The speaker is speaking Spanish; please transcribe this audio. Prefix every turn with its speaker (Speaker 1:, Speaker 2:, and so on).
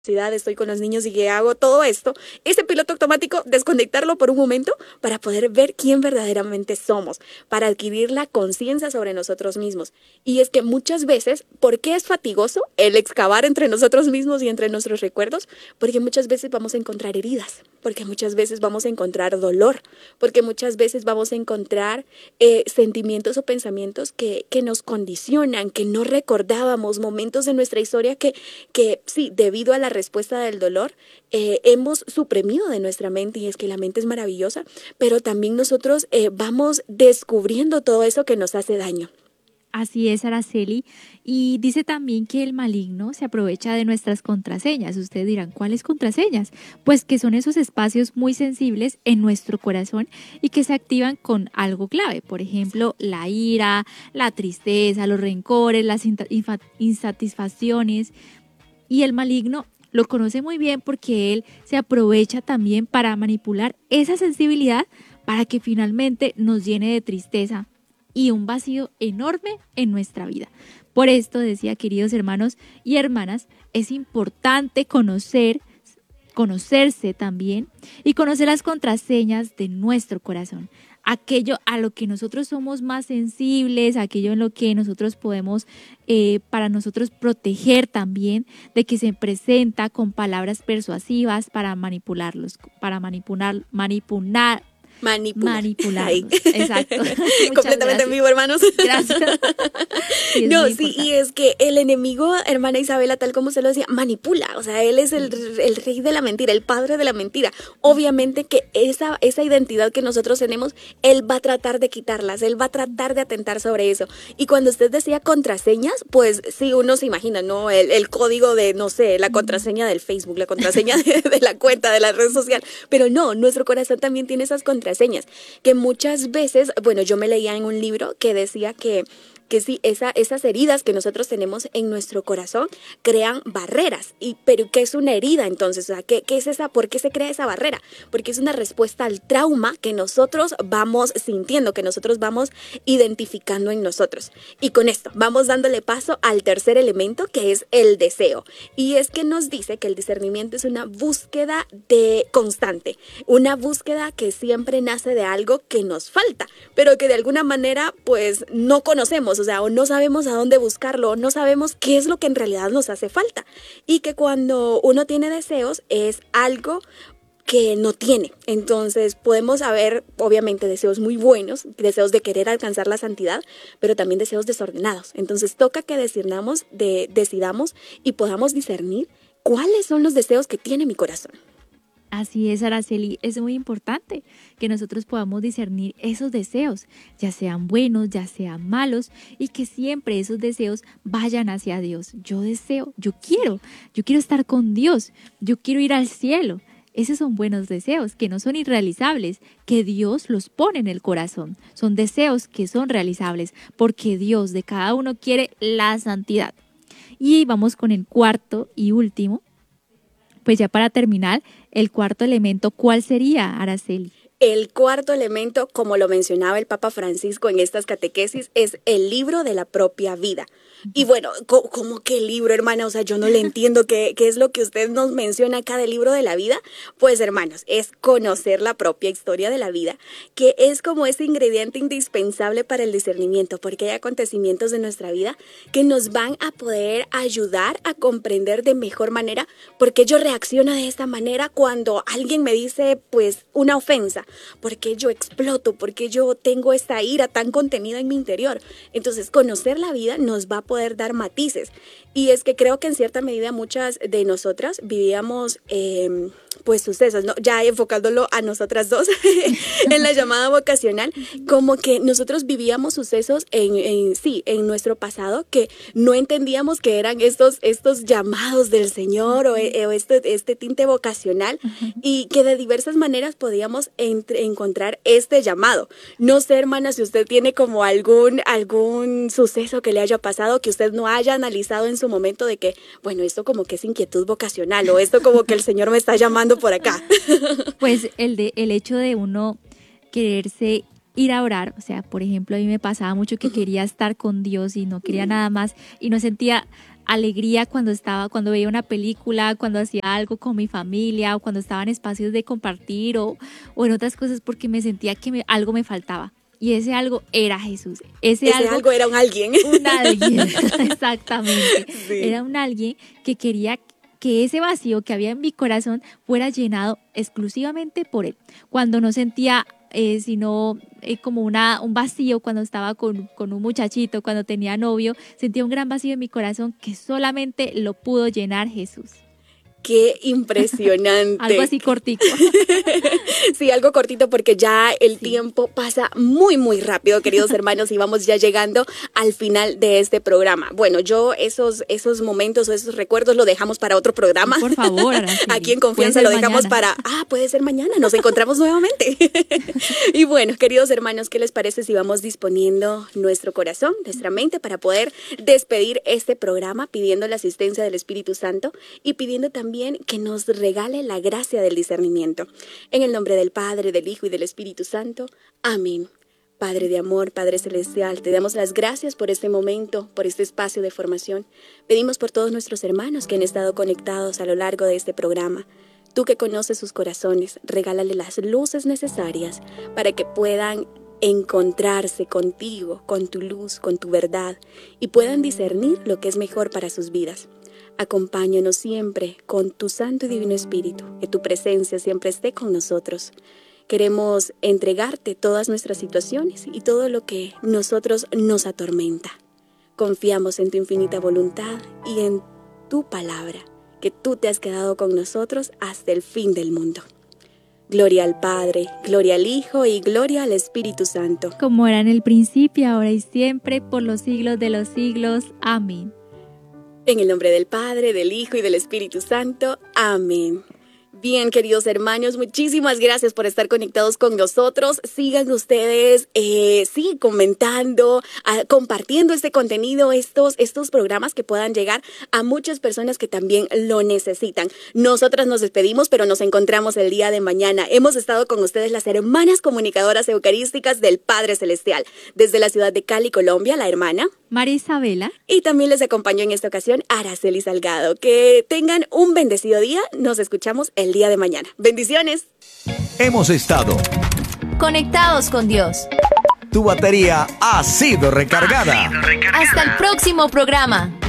Speaker 1: estoy con los niños y que hago todo esto, ese piloto automático, desconectarlo por un momento para poder ver quién verdaderamente somos, para adquirir la conciencia sobre nosotros mismos. Y es que muchas veces, ¿por qué es fatigoso el excavar entre nosotros mismos y entre nuestros recuerdos? Porque muchas veces vamos a encontrar heridas, porque muchas veces vamos a encontrar dolor, porque muchas veces vamos a encontrar sentimientos o pensamientos que nos condicionan, que no recordábamos, momentos de nuestra historia que sí, debido a la respuesta del dolor, hemos suprimido de nuestra mente, y es que la mente es maravillosa, pero también nosotros vamos descubriendo todo eso que nos hace daño.
Speaker 2: Así es, Araceli. Y dice también que el maligno se aprovecha de nuestras contraseñas. Ustedes dirán, ¿cuáles contraseñas? Pues que son esos espacios muy sensibles en nuestro corazón y que se activan con algo clave. Por ejemplo, la ira, la tristeza, los rencores, las insatisfacciones. Y el maligno lo conoce muy bien porque él se aprovecha también para manipular esa sensibilidad para que finalmente nos llene de tristeza y un vacío enorme en nuestra vida. Por esto, decía, queridos hermanos y hermanas, es importante conocerse también y conocer las contraseñas de nuestro corazón. Aquello a lo que nosotros somos más sensibles, aquello en lo que nosotros podemos, para nosotros proteger también de que se presenta con palabras persuasivas para manipularlos, para manipularlos. Exacto.
Speaker 1: Completamente en vivo, hermanos.
Speaker 2: Gracias. Sí,
Speaker 1: no, sí, y es que el enemigo, hermana Isabela, tal como se lo decía, manipula. O sea, él es el rey de la mentira, el padre de la mentira. Obviamente que esa identidad que nosotros tenemos, él va a tratar de quitarlas, él va a tratar de atentar sobre eso. Y cuando usted decía contraseñas, pues sí, uno se imagina, ¿no? El código de, no sé, la contraseña del Facebook, la contraseña de la cuenta, de la red social. Pero no, nuestro corazón también tiene esas contraseñas que muchas veces, bueno, yo me leía en un libro que decía que sí, esas heridas que nosotros tenemos en nuestro corazón crean barreras. Pero ¿qué es una herida entonces? O sea, ¿qué es esa? ¿Por qué se crea esa barrera? Porque es una respuesta al trauma que nosotros vamos sintiendo, que nosotros vamos identificando en nosotros. Y con esto vamos dándole paso al tercer elemento, que es el deseo. Y es que nos dice que el discernimiento es una búsqueda constante, una búsqueda que siempre nace de algo que nos falta, pero que de alguna manera pues no conocemos. O sea, o no sabemos a dónde buscarlo, o no sabemos qué es lo que en realidad nos hace falta. Y que cuando uno tiene deseos es algo que no tiene. Entonces podemos haber, obviamente, deseos muy buenos, deseos de querer alcanzar la santidad, pero también deseos desordenados. Entonces toca que decidamos y podamos discernir cuáles son los deseos que tiene mi corazón.
Speaker 2: Así es, Araceli, es muy importante que nosotros podamos discernir esos deseos, ya sean buenos, ya sean malos, y que siempre esos deseos vayan hacia Dios. Yo quiero estar con Dios, yo quiero ir al cielo. Esos son buenos deseos, que no son irrealizables, que Dios los pone en el corazón. Son deseos que son realizables, porque Dios de cada uno quiere la santidad. Y vamos con el cuarto y último. Pues ya para terminar, el cuarto elemento, ¿cuál sería, Araceli?
Speaker 1: El cuarto elemento, como lo mencionaba el Papa Francisco en estas catequesis, es el libro de la propia vida. Y bueno, ¿cómo que libro, hermana? O sea, yo no le entiendo qué es lo que usted nos menciona acá del libro de la vida. Pues, hermanos, es conocer la propia historia de la vida, que es como ese ingrediente indispensable para el discernimiento, porque hay acontecimientos de nuestra vida que nos van a poder ayudar a comprender de mejor manera por qué yo reacciono de esta manera cuando alguien me dice, pues, una ofensa. ¿Por qué yo exploto? ¿Por qué yo tengo esta ira tan contenida en mi interior? Entonces, conocer la vida nos va a poder dar matices. Y es que creo que en cierta medida muchas de nosotras vivíamos pues sucesos, ¿no? Ya enfocándolo a nosotras dos en la llamada vocacional, como que nosotros vivíamos sucesos en nuestro pasado que no entendíamos que eran estos llamados del Señor o este tinte vocacional, y que de diversas maneras podíamos encontrar este llamado. No sé, hermana, si usted tiene como algún suceso que le haya pasado que usted no haya analizado en su momento de que, bueno, esto como que es inquietud vocacional, o esto como que el Señor me está llamando por acá.
Speaker 2: Pues el hecho de uno quererse ir a orar, o sea, por ejemplo, a mí me pasaba mucho que quería estar con Dios y no quería nada más y no sentía alegría cuando veía una película, cuando hacía algo con mi familia o cuando estaba en espacios de compartir o en otras cosas porque me sentía que algo me faltaba. Y ese algo era Jesús. Ese
Speaker 1: algo era un alguien.
Speaker 2: Un alguien, exactamente.
Speaker 1: Sí.
Speaker 2: Era un alguien que quería que ese vacío que había en mi corazón fuera llenado exclusivamente por Él. Cuando no sentía sino como un vacío cuando estaba con un muchachito, cuando tenía novio, sentía un gran vacío en mi corazón que solamente lo pudo llenar Jesús.
Speaker 1: ¡Qué impresionante!
Speaker 2: Algo así cortico.
Speaker 1: Sí, algo cortito porque ya el tiempo pasa muy, muy rápido, queridos hermanos, y vamos ya llegando al final de este programa. Bueno, yo esos momentos o esos recuerdos lo dejamos para otro programa.
Speaker 2: Por favor, Araceli.
Speaker 1: Aquí en Confianza lo dejamos
Speaker 2: mañana.
Speaker 1: Puede ser mañana, nos encontramos nuevamente. Y bueno, queridos hermanos, ¿qué les parece si vamos disponiendo nuestro corazón, nuestra mente para poder despedir este programa pidiendo la asistencia del Espíritu Santo y pidiendo también que nos regale la gracia del discernimiento? En el nombre del Padre, del Hijo y del Espíritu Santo. Amén. Padre de amor, Padre celestial, te damos las gracias por este momento, por este espacio de formación. Pedimos por todos nuestros hermanos que han estado conectados a lo largo de este programa. Tú que conoces sus corazones, regálale las luces necesarias para que puedan encontrarse contigo, con tu luz, con tu verdad, y puedan discernir lo que es mejor para sus vidas. Acompáñanos siempre con tu Santo y Divino Espíritu, que tu presencia siempre esté con nosotros. Queremos entregarte todas nuestras situaciones y todo lo que nosotros nos atormenta. Confiamos en tu infinita voluntad y en tu palabra, que tú te has quedado con nosotros hasta el fin del mundo. Gloria al Padre, gloria al Hijo y gloria al Espíritu Santo.
Speaker 2: Como era en el principio, ahora y siempre, por los siglos de los siglos. Amén.
Speaker 1: En el nombre del Padre, del Hijo y del Espíritu Santo. Amén. Bien, queridos hermanos, muchísimas gracias por estar conectados con nosotros. Sigan ustedes, comentando, compartiendo este contenido, estos programas que puedan llegar a muchas personas que también lo necesitan. Nosotras nos despedimos, pero nos encontramos el día de mañana. Hemos estado con ustedes las hermanas comunicadoras eucarísticas del Padre Celestial. Desde la ciudad de Cali, Colombia, la hermana
Speaker 2: María Isabela.
Speaker 1: Y también les acompañó en esta ocasión Araceli Salgado. Que tengan un bendecido día. Nos escuchamos el día de mañana. Bendiciones.
Speaker 3: Hemos estado
Speaker 4: conectados con Dios.
Speaker 3: Tu batería ha sido recargada.
Speaker 4: Hasta el próximo programa.